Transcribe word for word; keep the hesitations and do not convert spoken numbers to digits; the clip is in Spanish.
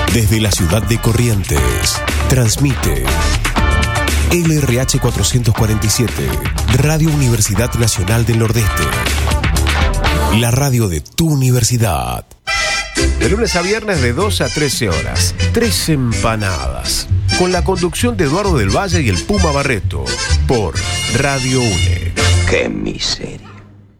Desde la ciudad de Corrientes, transmite L R H cuatrocientos cuarenta y siete, Radio Universidad Nacional del Nordeste. La radio de tu universidad. De lunes a viernes de dos a trece horas. Tres empanadas. Con la conducción de Eduardo del Valle y el Puma Barreto. Por Radio UNE. ¡Qué miseria!